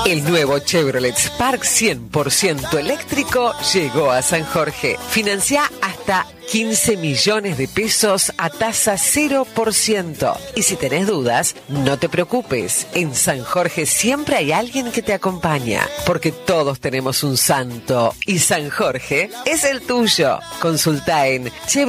El nuevo Chevrolet Spark 100% eléctrico llegó a San Jorge. Financia hasta 15 millones de pesos a tasa 0%. Y si tenés dudas, no te preocupes. En San Jorge siempre hay alguien que te acompaña, porque todos tenemos un santo y San Jorge es el tuyo. Consulta en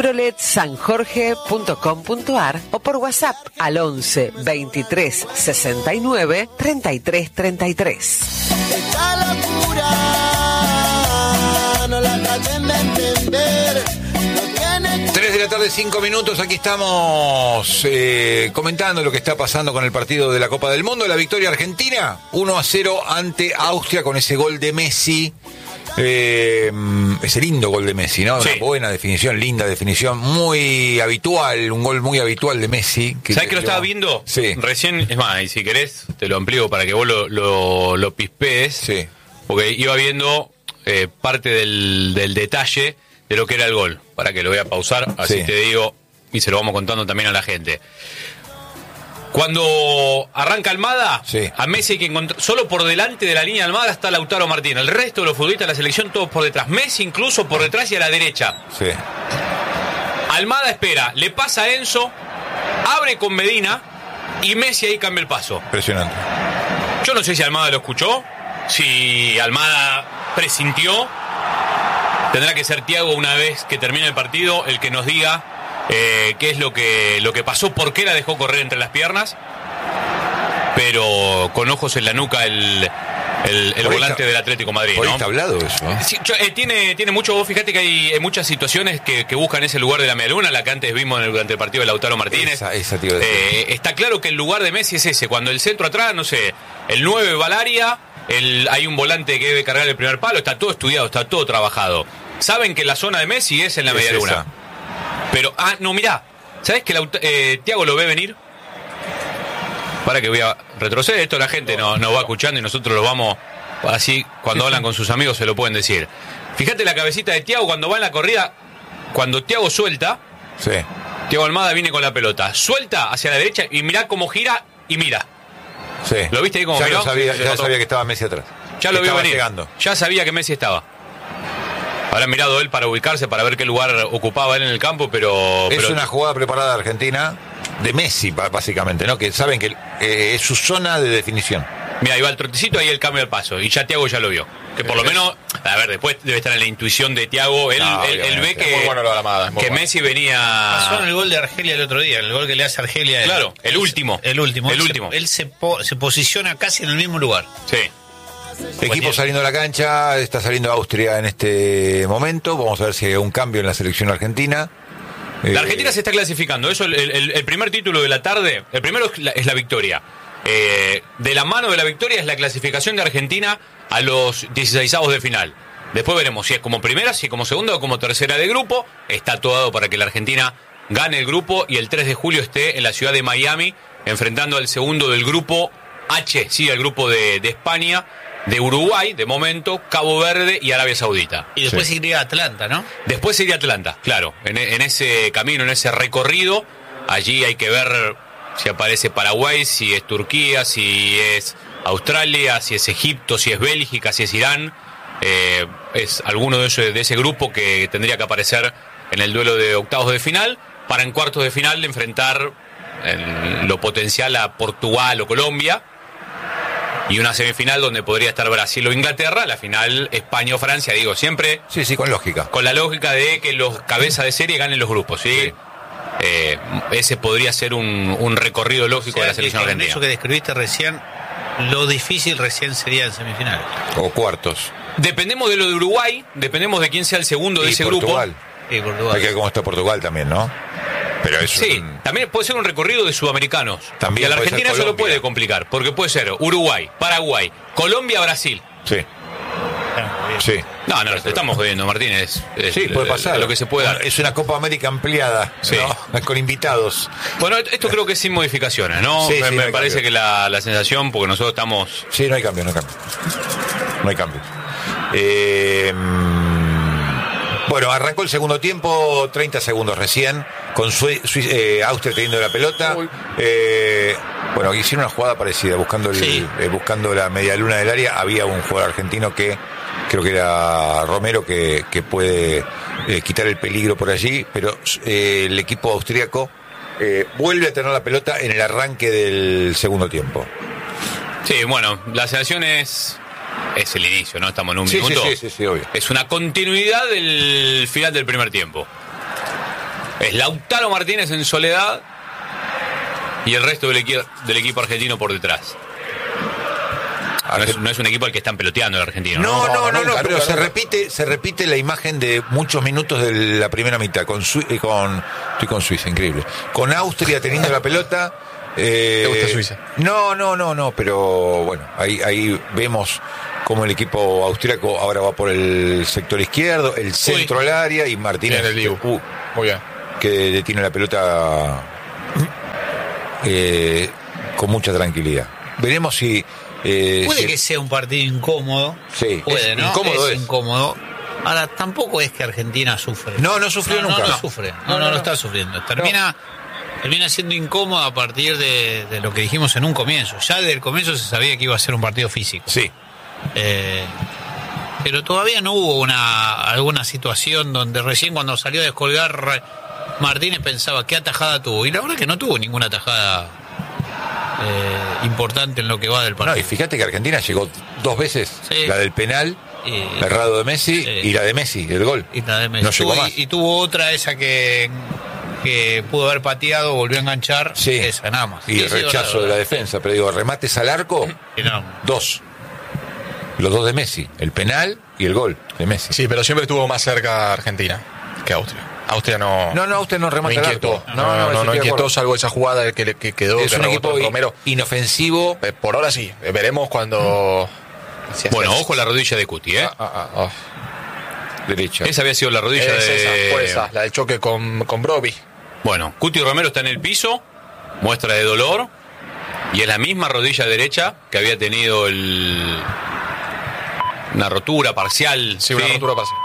chevroletsanjorge.com.ar o por WhatsApp al 11 23 69 33 33. Esta locura no la traten de entender. 3 de la tarde, 5 minutos. Aquí estamos comentando lo que está pasando con el partido de la Copa del Mundo. La victoria argentina 1-0 ante Austria con ese gol de Messi. Ese lindo gol de Messi, ¿no? Sí. Una buena definición, linda definición, muy habitual, un gol muy habitual de Messi. ¿Sabes que lo estaba viendo? Sí. Recién, es más, y si querés, te lo amplío para que vos lo pispees. Sí. Porque iba viendo parte del detalle de lo que era el gol. Para que lo voy a pausar, así Sí. te digo, y se lo vamos contando también a la gente. Cuando arranca Almada, sí, a Messi hay que encontrar, solo por delante de la línea de Almada está Lautaro Martínez. El resto de los futbolistas de la selección, todos por detrás. Messi incluso por detrás y a la derecha. Sí. Almada espera, le pasa a Enzo, abre con Medina y Messi ahí cambia el paso. Impresionante. Yo no sé si Almada lo escuchó, si Almada presintió. Tendrá que ser Thiago, una vez que termine el partido, el que nos diga qué es lo que pasó, por qué la dejó correr entre las piernas. Pero con ojos en la nuca el volante del Atlético Madrid, por ahí ¿no? está hablado eso, ¿eh? Sí, tiene mucho. Vos fíjate que hay muchas situaciones que buscan ese lugar de la medialuna, la que antes vimos durante el partido de Lautaro Martínez. Esa te iba a decir. Está claro que el lugar de Messi es ese. Cuando el centro atrás, no sé, el 9 va al área, hay un volante que debe cargar el primer palo, está todo estudiado, está todo trabajado. Saben que la zona de Messi es en la medialuna. Pero, no, mirá, ¿sabés que Thiago lo ve venir? Para que voy a retroceder, esto la gente nos va escuchando y nosotros lo vamos, así cuando hablan con sus amigos se lo pueden decir. Fíjate la cabecita de Thiago cuando va en la corrida, cuando Thiago suelta, sí. Thiago Almada viene con la pelota, suelta hacia la derecha y mirá cómo gira y mira. Sí. ¿Lo viste ahí como miró? Ya sabía que estaba Messi atrás. Ya lo vio venir. Llegando. Ya sabía que Messi estaba. Habrá mirado él para ubicarse, para ver qué lugar ocupaba él en el campo, pero... Es una jugada preparada de Argentina, de Messi, básicamente, ¿no? Que saben que es su zona de definición. Mira, ahí va el trotecito, ahí el cambio de paso. Y ya Thiago ya lo vio. Que por lo menos, a ver, después debe estar en la intuición de Thiago. Él ve que, muy bueno lo de Almada, que bueno. Messi venía... Pasó en el gol de Argelia el otro día, el gol que le hace Argelia. Claro, el último. El último. Él se posiciona casi en el mismo lugar. Sí. Equipo saliendo a la cancha, está saliendo Austria en este momento. Vamos a ver si hay un cambio en la selección argentina. La Argentina se está clasificando. Eso, el primer título de la tarde, el primero es la victoria. De la mano de la victoria es la clasificación de Argentina a los 16avos de final. Después veremos si es como primera, si es como segunda o como tercera de grupo. Está todo dado para que la Argentina gane el grupo y el 3 de julio esté en la ciudad de Miami enfrentando al segundo del grupo H, sí, el grupo de España, de Uruguay, de momento, Cabo Verde y Arabia Saudita. Y después iría a Atlanta, ¿no? Después iría a Atlanta, claro. En ese camino, en ese recorrido, allí hay que ver si aparece Paraguay, si es Turquía, si es Australia, si es Egipto, si es Bélgica, si es Irán. Es alguno de ese grupo que tendría que aparecer en el duelo de octavos de final, para en cuartos de final enfrentar lo potencial a Portugal o Colombia. Y una semifinal donde podría estar Brasil o Inglaterra, la final España o Francia, digo, siempre... Sí, con lógica. Con la lógica de que los cabezas de serie ganen los grupos, ¿sí? Ese podría ser un recorrido lógico de la selección argentina. Eso que describiste recién, lo difícil recién sería en semifinales. O cuartos. Dependemos de lo de Uruguay, dependemos de quién sea el segundo de ese Portugal. grupo. Y Portugal. Hay que ver cómo está Portugal también, ¿no? Pero es también puede ser un recorrido de sudamericanos. También y a la puede ser Argentina eso lo Colombia. puede complicar, porque puede ser Uruguay, Paraguay, Colombia, Brasil. Sí. Sí. No, estamos jodiendo, Martínez. Sí, puede pasar. Lo que se puede dar. Es una Copa América ampliada, Sí. ¿no? Con invitados. Bueno, esto creo que es sin modificaciones, ¿no? Sí, me no parece cambio. que la sensación, porque nosotros estamos... Sí, no hay cambio. No hay cambio. Bueno, arrancó el segundo tiempo, 30 segundos recién, con Austria teniendo la pelota. Bueno, hicieron una jugada parecida, buscando la media luna del área. Había un jugador argentino que creo que era Romero que puede quitar el peligro por allí, pero el equipo austríaco vuelve a tener la pelota en el arranque del segundo tiempo. Sí, bueno, la sensación es el inicio, ¿no? Estamos en un minuto. Sí, obvio. Es una continuidad del final del primer tiempo. Es Lautaro Martínez en soledad y el resto del equipo argentino por detrás. No es un equipo al que están peloteando el argentino. No, pero se repite la imagen de muchos minutos de la primera mitad estoy con Suiza, increíble. Con Austria teniendo la pelota. ¿Te gusta Suiza? No, pero bueno, ahí vemos cómo el equipo austríaco ahora va por el sector izquierdo, el centro al área, y Martínez muy bien, que detiene la pelota con mucha tranquilidad. Veremos si puede que sea un partido incómodo. Sí, puede, ¿no? Incómodo es incómodo. Ahora, tampoco es que Argentina sufre. No sufrió nunca. No sufre. No está sufriendo. Termina siendo incómodo a partir de lo que dijimos en un comienzo. Ya desde el comienzo se sabía que iba a ser un partido físico. Sí. Pero todavía no hubo alguna situación donde recién cuando salió a descolgar Martínez pensaba qué atajada tuvo. Y la verdad que no tuvo ninguna atajada importante en lo que va del partido. No, y fíjate que Argentina llegó 2 veces, sí. La del penal, la errado de Messi, y la de Messi, el gol. Y la de Messi. No llegó más. Y tuvo otra, esa que pudo haber pateado, volvió a enganchar, esa nada más. Y el rechazo de la defensa, pero digo, remates al arco, 2. Los 2 de Messi, el penal y el gol de Messi. Sí, pero siempre estuvo más cerca Argentina que Austria. Austria Austria no remata al arco. No inquietó, salvo esa jugada que quedó. Es un equipo Romero inofensivo. Por ahora sí, veremos cuando... Bueno, ojo la rodilla de Cuti, Derecha. Esa había sido la rodilla esa, la del choque con Broby. Bueno, Cuti Romero está en el piso, muestra de dolor, y es la misma rodilla derecha que había tenido una rotura parcial. Sí, una rotura parcial.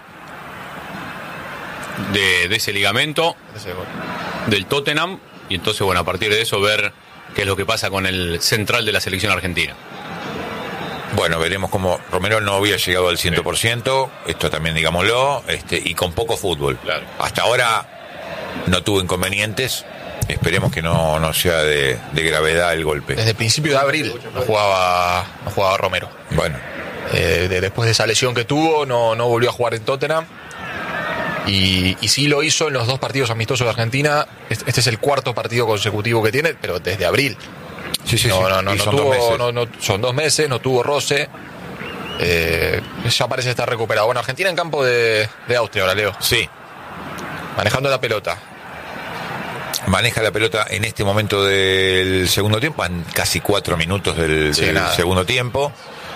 De ese ligamento del Tottenham, y entonces, bueno, a partir de eso ver qué es lo que pasa con el central de la selección argentina. Bueno, veremos cómo Romero no había llegado al 100%, esto también digámoslo, y con poco fútbol. Claro. Hasta ahora no tuvo inconvenientes, esperemos que no sea de gravedad el golpe. Desde el principio de abril no jugaba Romero. Bueno. Después de esa lesión que tuvo, no volvió a jugar en Tottenham. Y sí lo hizo en los 2 partidos amistosos de Argentina. Este es el 4º partido consecutivo que tiene, pero desde abril. Sí. Son 2 meses, no tuvo roce. Ya parece estar recuperado. Bueno, Argentina en campo de Austria ahora, Leo. Sí. Manejando la pelota. Maneja la pelota en este momento del segundo tiempo, en casi 4 minutos del segundo tiempo.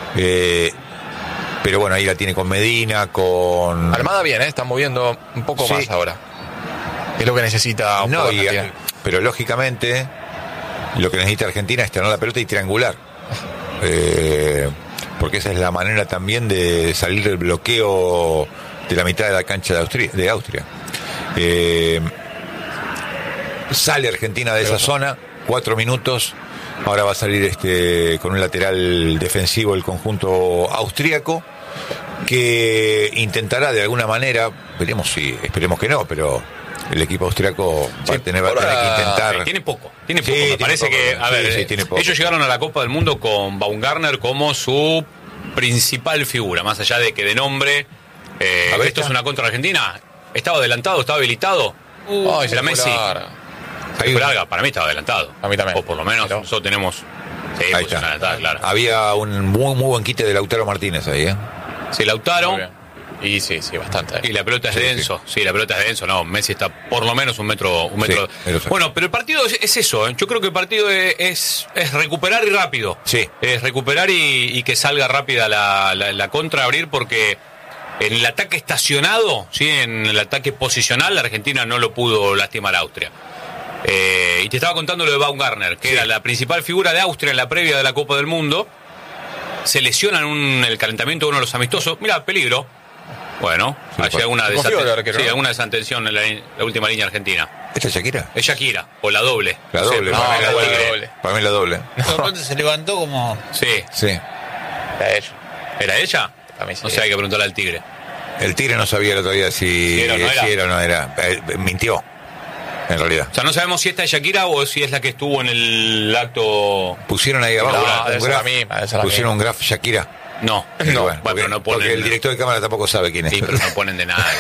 Pero bueno, ahí la tiene con Medina, con... Almada bien, están moviendo un poco más ahora. Es lo que necesita Argentina. Pero lógicamente lo que necesita Argentina es tener la pelota y triangular. Porque esa es la manera también de salir del bloqueo de la mitad de la cancha de Austria. Sale Argentina de esa zona, 4 minutos. Ahora va a salir con un lateral defensivo el conjunto austríaco, que intentará de alguna manera, esperemos que no, pero el equipo austríaco va a tener que intentar. Tiene poco. Me parece que, tiene poco. Ellos llegaron a la Copa del Mundo con Baumgartner como su principal figura, más allá de que de nombre, esto es una contra Argentina. Estaba adelantado, estaba habilitado. Era Messi. Fue larga, para mí estaba adelantado. A mí también. O por lo menos nosotros tenemos. Sí, ahí está. Claro. Había un muy buen quite de Lautaro Martínez ahí, Sí, Lautaro. Y sí, bastante. Y la pelota es denso. Sí, la pelota es denso. No, Messi está por lo menos un metro. Bueno, pero el partido es eso. Yo creo que el partido es recuperar y rápido. Sí. Es recuperar y que salga rápida la contra, abrir, porque en el ataque estacionado, ¿sí? En el ataque posicional, la Argentina no lo pudo lastimar a Austria. Y te estaba contando lo de Baumgartner, que era la principal figura de Austria en la previa de la Copa del Mundo. Se lesiona en el calentamiento de uno de los amistosos. Mira, peligro. Bueno, hay alguna desatención en la última línea argentina. ¿Esta es Shakira? Es Shakira, o la doble. La No sé, doble, no, para mí la doble. doble. Para mí la doble. De repente se levantó como... Sí. Sí. Era ella. ¿Era ella? A mí sí. No sé, hay que preguntarle al Tigre. El Tigre no sabía el otro día si era o no era. si era o no era. Mintió, en realidad. O sea, no sabemos si esta es Shakira o si es la que estuvo en el acto. Pusieron ahí abajo No, debe un ser la graph. misma, debe ser la Pusieron misma. un graph Shakira. No, Y no. bueno, Bueno, pero no ponen. porque el director de cámara tampoco sabe quién es. Sí, pero no ponen de nada.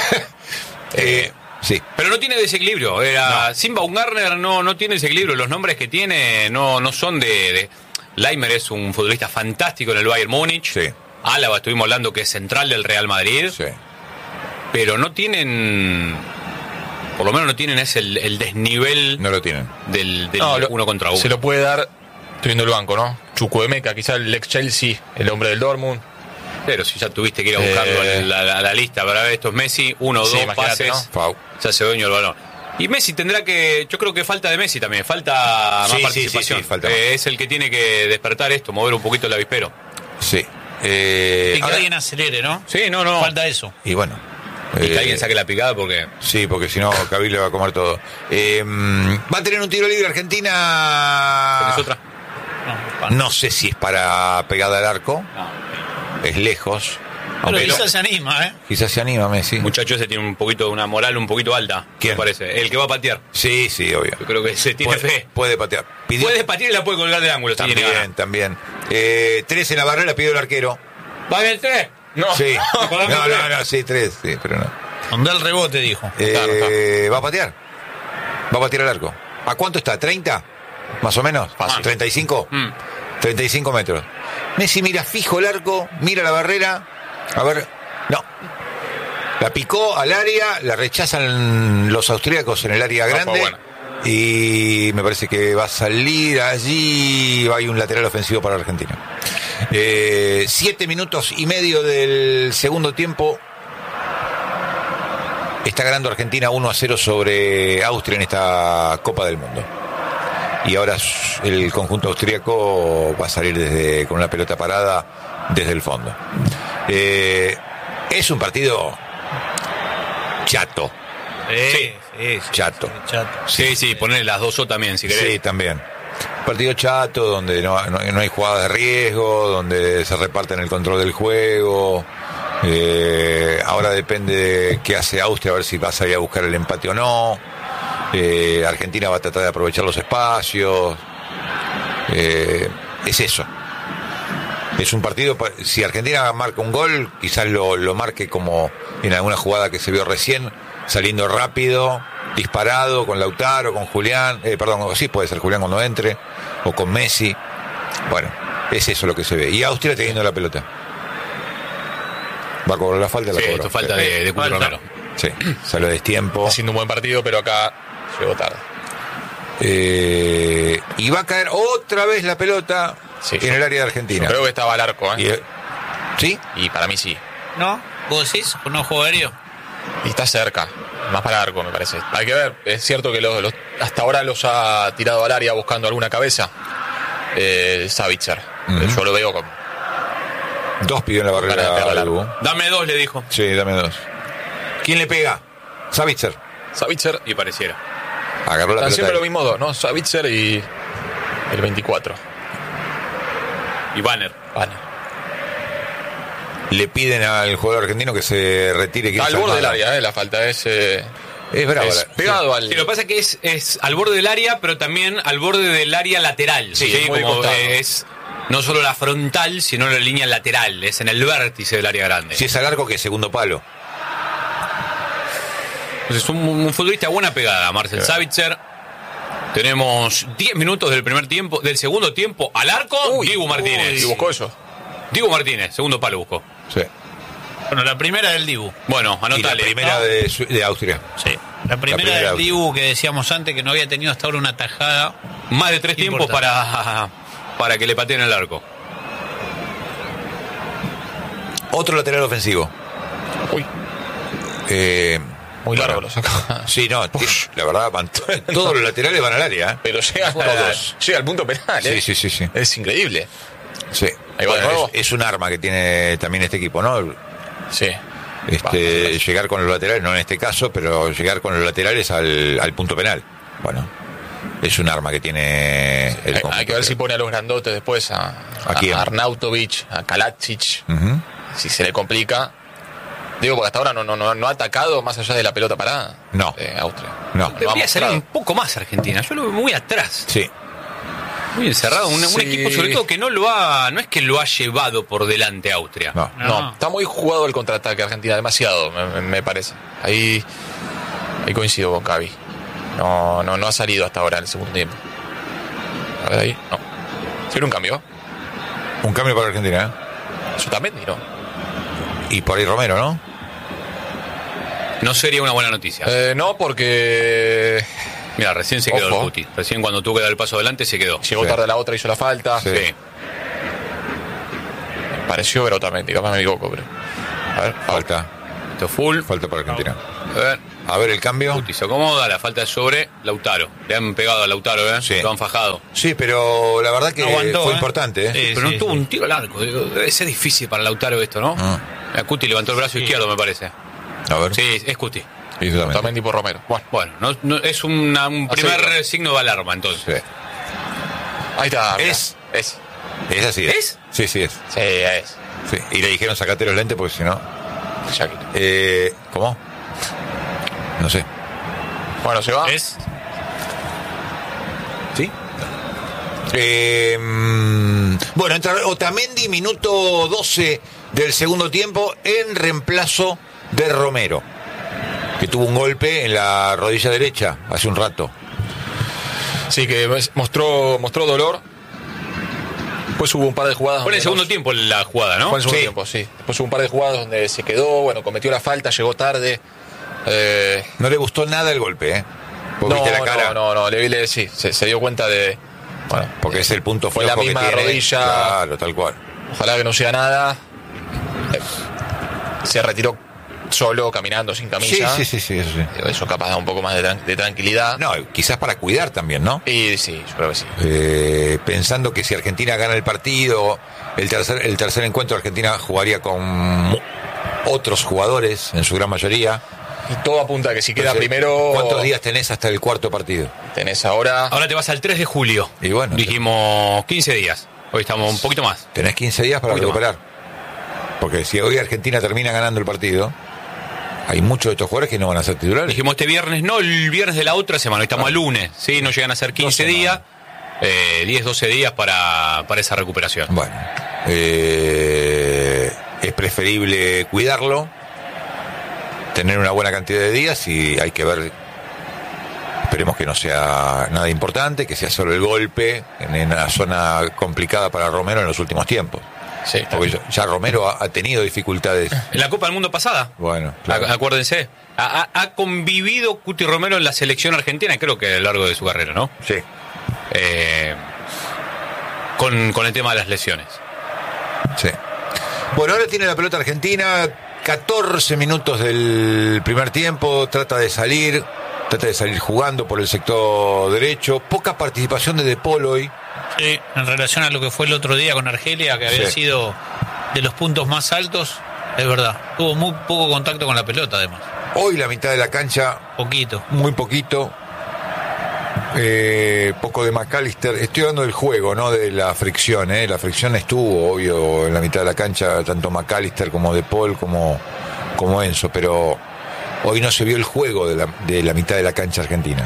Sí. Pero no tiene desequilibrio. Sim Baumgartner no tiene desequilibrio. Los nombres que tiene no son de. Leimer es un futbolista fantástico en el Bayern Múnich. Sí. Álava, estuvimos hablando que es central del Real Madrid. Sí. Pero no tienen. Por lo menos no tienen el desnivel No lo tienen. del No, uno contra uno. Se lo puede dar, estoy viendo el banco, ¿no? Chukwuemeka, quizá el ex Chelsea, el hombre del Dortmund. Pero si ya tuviste que ir a buscarlo a la lista para ver estos Messi, uno o Sí, dos imagínate, pases, Fau. se hace dueño del balón. Y Messi tendrá que, yo creo que falta de Messi también, falta Sí, más sí, participación. sí, falta más. Es el que tiene que despertar esto, mover un poquito el avispero. Sí. Y que Ahora- alguien acelere, ¿no? Sí, no. Falta eso. y bueno. Y que alguien saque la picada porque... Sí, porque si no, Cabil le va a comer todo. Va a tener un tiro libre Argentina. ¿Tenés otra? No sé si es para pegada al arco. Es lejos. Pero Aunque quizás se anima, ¿eh? quizás se anima Messi. Muchacho ese tiene un poquito, una moral un poquito alta, ¿Quién? me parece. El que va a patear. Sí, sí, obvio. Yo creo que se tiene fe. Puede patear. Pidió- Puede patear y la puede colgar del ángulo. si tiene ganas. También. 3 en la barrera, pidió el arquero. ¿Va a haber 3? No. Sí. Para mí No, sí, 3, sí, pero no. Donde el rebote, dijo. Va a patear. Va a patear el arco. ¿A cuánto está? ¿30? ¿Más o menos? Fácil. ¿35? Mm. 35 metros. Messi mira fijo el arco, mira la barrera. A ver, no. La picó al área, la rechazan los austríacos en el área No, grande. fue buena. Y me parece que va a salir allí. Hay un lateral ofensivo para Argentina. 7 minutos y medio del segundo tiempo. Está ganando Argentina 1-0 sobre Austria en esta Copa del Mundo. Y ahora el conjunto austríaco va a salir con una pelota parada desde el fondo. Es un partido chato. Sí. Chato. Chato. Sí, ponerle las dos O también, si querés. Sí, también. Partido chato, donde no hay jugadas de riesgo, donde se reparten el control del juego. Ahora depende de qué hace Austria, a ver si va a salir a buscar el empate o no. Argentina va a tratar de aprovechar los espacios. Es eso. Es un partido, si Argentina marca un gol, quizás lo marque como en alguna jugada que se vio recién, saliendo rápido, disparado con Lautaro, con Julián, sí, puede ser Julián cuando entre, o con Messi. Bueno, es eso lo que se ve. Y Austria teniendo la pelota. Va a cobrar la falta, la Sí, cobró. esto falta de Cuti Romero. Sí, salió de destiempo. Haciendo un buen partido, pero acá llegó tarde. Y va a caer otra vez la pelota Sí, en el área de Argentina. Creo que estaba al arco, ¿eh? ¿Sí? Y para mí sí. ¿No? ¿Vos decís? ¿Con un juego aéreo? Y está cerca. Más para arco, me parece. Hay que ver. Es cierto que hasta ahora los ha tirado al área buscando alguna cabeza. Savitzer. Ujú. Yo lo veo con... 2 pidió en la Ganas de barrera. pegarle al Albu. arco. Dame 2, le dijo. Sí, dame 2. ¿Quién le pega? Savitzer. Savitzer. Y pareciera. Agarró la Están siempre pelota. los mismos dos, ¿no? Savitzer y el 24. Y Banner. Vale. Le piden al jugador argentino que se retire. que Está es al borde del Almada. área, la falta. Es brava. es pegado al... Sí, lo que pasa es que es al borde del área, pero también al borde del área lateral. Sí, es muy como costado. es no solo la frontal, sino la línea lateral. Es en el vértice del área grande. Si es al arco, que es segundo palo. Entonces, un futbolista de buena pegada, Marcel Savitzer. Tenemos 10 minutos del segundo tiempo al arco. Dibu Martínez. ¿Y buscó eso? Dibu Martínez, segundo palo buscó. Sí. Bueno, la primera del Dibu. Bueno, Y la anotale. primera de Austria. Sí. La primera primera del auto. Dibu que decíamos antes que no había tenido hasta ahora una tajada. Más de 3 tiempos Importante. para que le pateen el arco. Otro lateral ofensivo. Uy, muy largo lo saca. Sí, no, la verdad, todos los laterales van al área. Pero llega al punto penal, ¿eh? Sí. Es increíble. Sí. Ahí va de nuevo. Es un arma que tiene también este equipo, ¿no? Sí. llegar con los laterales, no en este caso, pero llegar con los laterales al punto penal. Bueno, es un arma que tiene el conjunto. Hay que ver si pone a los grandotes después, a Arnautovic, a Kalajic, si se le complica. Digo, porque hasta ahora no ha atacado más allá de la pelota parada. No. Austria. No. Debería salir un poco más Argentina. Yo lo veo muy atrás. Sí. Muy encerrado. Un equipo, sobre todo, que no es que lo ha llevado por delante Austria. No. Está muy jugado el contraataque Argentina, demasiado, me parece. Ahí coincido con Cavi. No ha salido hasta ahora en el segundo tiempo. A ver ahí, no. ¿Quiere un cambio? Un cambio para Argentina, Yo también, ¿no? Y por ahí Romero, ¿no? No sería una buena noticia. No, porque... Mira, recién se quedó el Guti. Recién cuando tuvo que dar el paso adelante se quedó. Llegó tarde la otra, hizo la falta. Sí. Me pareció Otamendi, capaz me equivoco, pero... A ver, Falta. Esto full. Falta para Argentina. A ver. A ver el cambio. Guti se acomoda, la falta es sobre Lautaro. Le han pegado a Lautaro, Sí. Lo han fajado. Sí, pero la verdad que Aguantó, fue importante, Sí, Pero no tuvo un tiro largo. Debe ser difícil para Lautaro esto, ¿no? A Guti levantó el brazo izquierdo, me parece. A ver. Sí, es Guti. Y eso también. Otamendi por Romero. Bueno, no, es un primer signo de alarma, entonces. Sí. Ahí está. mira. Es. Es. Es así. ¿Es? Sí, es. Sí, es. Sí. Y le dijeron sacate los lentes porque si no. Shakira. ¿Cómo? No sé. Bueno, se va. ¿Es? ¿Sí? Bueno, entra Otamendi, minuto 12 del segundo tiempo, en reemplazo de Romero, que tuvo un golpe en la rodilla derecha hace un rato. Sí, que mostró dolor. Después hubo un par de jugadas. Fue en el segundo tiempo la jugada, ¿no? Fue en el segundo Sí. tiempo, sí. Después hubo un par de jugadas donde se quedó, bueno, cometió la falta, llegó tarde. No le gustó nada el golpe, ¿eh? Porque viste la cara. No, sí, se dio cuenta de... Bueno, Porque es el punto fue flojo la misma que tiene. rodilla. Claro, tal cual. Ojalá que no sea nada. Se retiró solo, caminando, sin camisa. Sí, eso sí. Eso capaz da un poco más de tranquilidad. No, quizás para cuidar también, ¿no? Y sí, yo creo que sí. Pensando que si Argentina gana el partido, el tercer encuentro Argentina jugaría con otros jugadores, en su gran mayoría. Y todo apunta a que si queda Entonces, primero... ¿cuántos días tenés hasta el cuarto partido? Tenés ahora... Ahora te vas al 3 de julio. Y bueno, dijimos 15 días. Hoy estamos un poquito más. tenés 15 días para Poquito recuperar. Porque si hoy Argentina termina ganando el partido, hay muchos de estos jugadores que no van a ser titulares. Dijimos este viernes, no el viernes de la otra semana. Hoy estamos al lunes. ¿Sí? No llegan a ser 15 días. 10, 12 días para esa recuperación. Bueno, es preferible cuidarlo, tener una buena cantidad de días, y hay que ver, esperemos que no sea nada importante, que sea solo el golpe en una zona complicada para Romero en los últimos tiempos. Sí, Porque ya Romero ha tenido dificultades. En la Copa del Mundo pasada, Bueno, claro. acuérdense, ha convivido Cuti Romero en la selección argentina, creo que a lo largo de su carrera, ¿no? Sí. Con el tema de las lesiones. Sí. Bueno, ahora tiene la pelota Argentina, 14 minutos del primer tiempo, trata de salir jugando por el sector derecho, poca participación de Paul hoy. Sí, en relación a lo que fue el otro día con Argelia, que había Sí. sido de los puntos más altos, es verdad. Tuvo muy poco contacto con la pelota, además. Hoy la mitad de la cancha, Poquito. muy poquito. Poco de McAllister. Estoy hablando del juego, no de la fricción. La fricción estuvo, obvio, en la mitad de la cancha, tanto McAllister como De Paul como Enzo, pero hoy no se vio el juego de la mitad de la cancha argentina.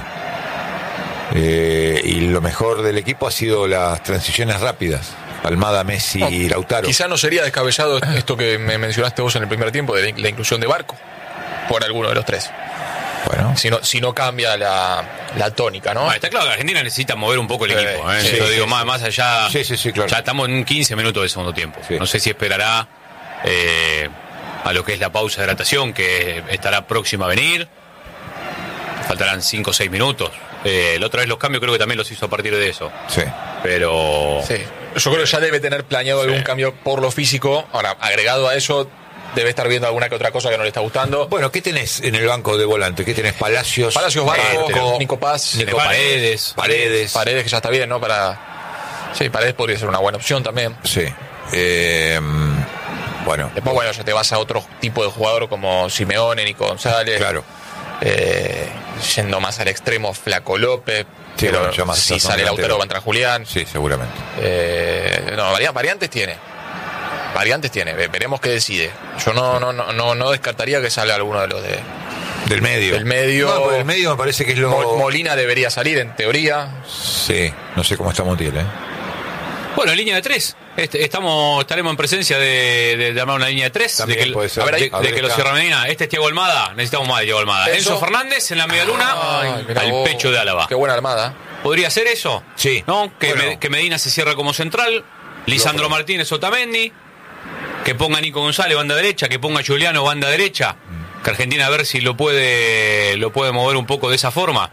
Y lo mejor del equipo ha sido las transiciones rápidas. Almada, Messi y Lautaro. Quizá no sería descabellado esto que me mencionaste vos en el primer tiempo, de la inclusión de Barco por alguno de los tres. Bueno, Si no cambia la tónica, ¿no? Bueno, está claro que Argentina necesita mover un poco el equipo. sí, Yo sí, digo, sí. más allá. Sí, claro. Ya estamos en 15 minutos del segundo tiempo. Sí. No sé si esperará a lo que es la pausa de hidratación, que estará próxima a venir. Faltarán 5 o 6 minutos. La otra vez los cambios creo que también los hizo a partir de eso. sí. Pero. Sí. Yo creo que ya debe tener planeado algún cambio por lo físico. Ahora, agregado a eso, debe estar viendo alguna que otra cosa que no le está gustando. Bueno, ¿qué tenés en el banco de volante? ¿Qué tenés? Palacios, Barco, Nico Paz, Nico Paredes. Paredes. Paredes, que ya está bien, ¿no? Sí, Paredes podría ser una buena opción también. Sí. Bueno. Después, bueno, ya te vas a otro tipo de jugador como Simeone, Nico González. Claro. Yendo más al extremo, Flaco López. Sí, pero bueno, ya más si sale delantero. Lautaro va a entrar Julián. Sí, seguramente. No, variantes tiene. Variantes tiene. Veremos qué decide. Yo no descartaría que salga alguno de los Del medio. del medio. No, del medio me parece que es lo... Molina debería salir, en teoría. Sí, no sé cómo está Montiel, Bueno, en línea de 3. Estaremos en presencia de armar una línea de 3. También De que, puede ser. a ver, A ver, que lo está. cierra Medina. Este es Thiago Almada. Necesitamos más de Thiago Almada. Eso. Enzo Fernández en la media luna. Mirá Al vos, pecho de Álava. Qué buena armada. ¿Podría ser eso? Sí. ¿No? Que, Bueno. que Medina se cierra como central. Lisandro Martínez, Otamendi. Que ponga Nico González, banda derecha. Que ponga Juliano, banda derecha. Que Argentina a ver si lo puede mover un poco de esa forma.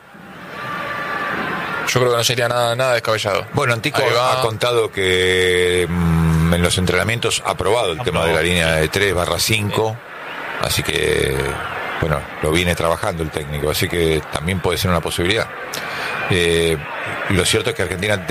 Yo creo que no sería nada descabellado. Bueno, Antico Ahí va. ha contado que en los entrenamientos ha aprobado el tema de la línea de 3/5, así que, bueno, lo viene trabajando el técnico, así que también puede ser una posibilidad. Lo cierto es que Argentina